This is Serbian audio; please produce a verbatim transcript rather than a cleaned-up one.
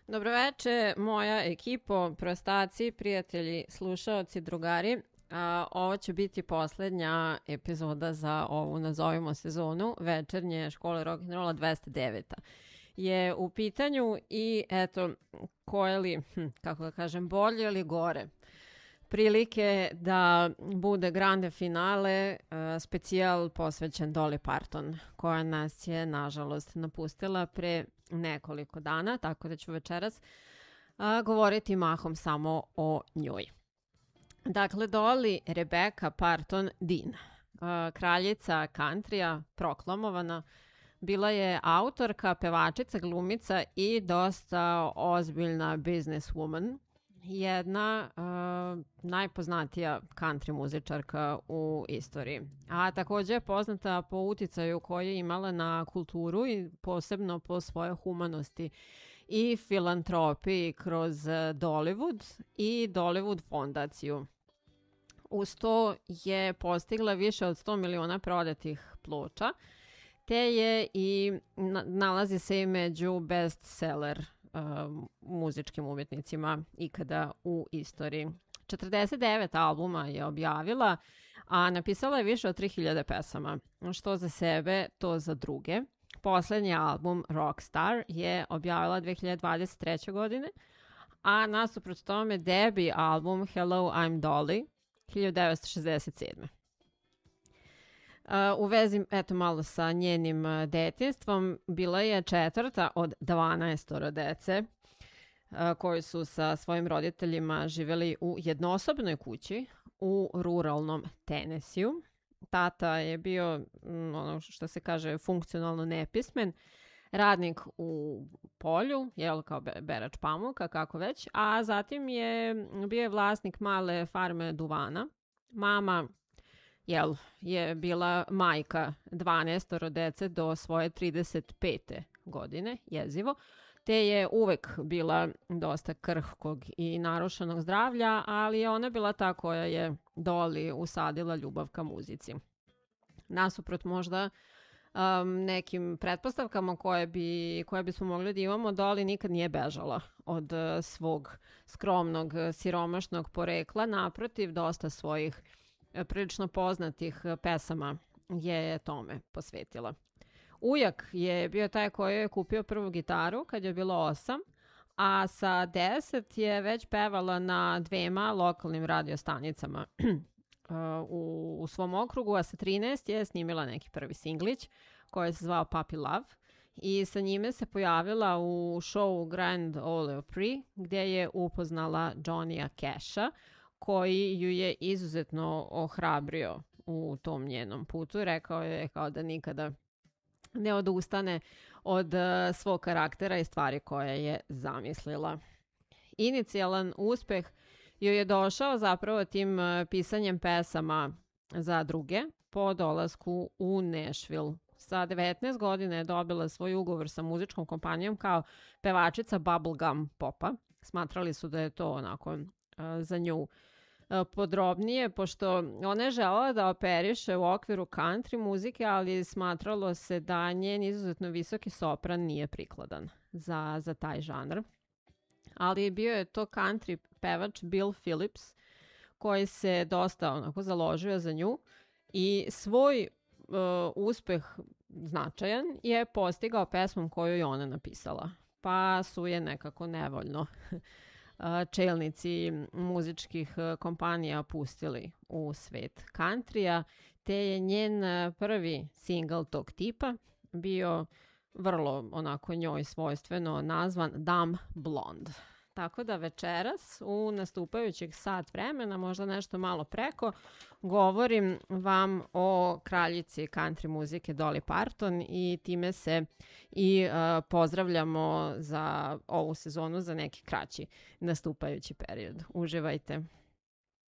Dobroveče, moja ekipo, prostaci, prijatelji, slušaoci, drugari. A, ovo će biti poslednja epizoda za ovu, nazovimo sezonu, večernje škole rock'n'rolla dvesta devet. Je u pitanju i eto, koje li, hm, kako da kažem, bolje ili gore prilike da bude grande finale, uh, specijal posvećen Dolly Parton, koja nas je, nažalost, napustila pre nekoliko dana, tako da ću večeras uh, govoriti mahom samo o njoj. Dakle, Dolly Rebecca Parton Dean, uh, kraljica countrya, proklamovana, bila je autorka, pevačica, glumica i dosta ozbiljna businesswoman. Jedna uh, najpoznatija country muzičarka u istoriji. A također je poznata po uticaju koji je imala na kulturu i posebno po svojoj humanosti i filantropiji kroz Dollywood i Dollywood fondaciju. Uz to je postigla više od sto miliona prodatih ploča, te je i nalazi se i među bestseller Uh, muzičkim umjetnicima ikada u istoriji. četrdeset devet albuma je objavila, a napisala je više od tri hiljade pesama. Što za sebe, to za druge. Poslednji album Rockstar je objavila dve hiljade dvadeset treće. godine, a nasuprot tome debi album Hello, I'm Dolly hiljadu devetsto šezdeset sedme. Uh, u vezi, eto malo sa njenim uh, detinjstvom, bila je četvrta od dvanaestoro dece uh, koji su sa svojim roditeljima živjeli u jednosobnoj kući u ruralnom Tenesiju. Tata je bio, mm, ono što se kaže, funkcionalno nepismen, radnik u polju, jel, kao be- berač pamuka, kako već, a zatim je bio je vlasnik male farme duvana. Mama Jel, je bila majka dvanaestoro dece do svoje trideset pete. godine, jezivo, te je uvek bila dosta krhkog i narušenog zdravlja, ali je ona bila ta koja je Dolly usadila ljubav ka muzici. Nasuprot možda um, nekim pretpostavkama koje, bi, koje bismo mogli da imamo, Dolly nikad nije bežala od uh, svog skromnog, siromašnog porekla, naprotiv, dosta svojih prilično poznatih pesama je tome posvetila. Ujak je bio taj koji je kupio prvu gitaru kad je bilo osam, a sa deset je već pevala na dvema lokalnim radiostanicama u, u svom okrugu, a sa trinaest je snimila neki prvi singlić koji se zvao Puppy Love i sa njime se pojavila u showu Grand Ole Opry gdje je upoznala Johnnya Casha, koji ju je izuzetno ohrabrio u tom njenom putu. Rekao je kao da nikada ne odustane od uh, svog karaktera i stvari koje je zamislila. Inicijalan uspeh joj je došao zapravo tim uh, pisanjem pesama za druge po dolasku u Nashville. Sa devetnaest godina je dobila svoj ugovor sa muzičkom kompanijom kao pevačica bubblegum popa. Smatrali su da je to onako uh, za nju podrobnije, pošto ona je želela da operiše u okviru country muzike, ali smatralo se da njen izuzetno visoki sopran nije prikladan za, za taj žanr. Ali bio je to country pevač Bill Phillips koji se dosta onako založio za nju i svoj uh, uspeh značajan je postigao pesmom koju je ona napisala. Pa su je nekako nevoljno čelnici muzičkih kompanija pustili u svet countrya, te je njen prvi singl tog tipa bio vrlo onako njoj svojstveno nazvan Dumb Blonde. Tako da večeras u nastupajućeg sat vremena, možda nešto malo preko, govorim vam o kraljici country muzike Dolly Parton i time se i uh, pozdravljamo za ovu sezonu za neki kraći nastupajući period. Uživajte!